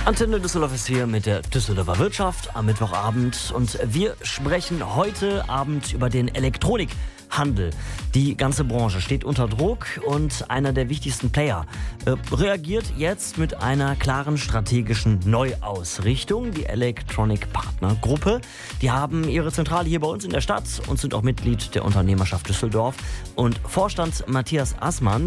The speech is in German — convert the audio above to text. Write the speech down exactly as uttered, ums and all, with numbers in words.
Antenne Düsseldorf ist hier mit der Düsseldorfer Wirtschaft am Mittwochabend und wir sprechen heute Abend über den Elektronikhandel. Die ganze Branche steht unter Druck und einer der wichtigsten Player äh, reagiert jetzt mit einer klaren strategischen Neuausrichtung. Die Electronic Partner Gruppe, die haben ihre Zentrale hier bei uns in der Stadt und sind auch Mitglied der Unternehmerschaft Düsseldorf. Und Vorstand Matthias Assmann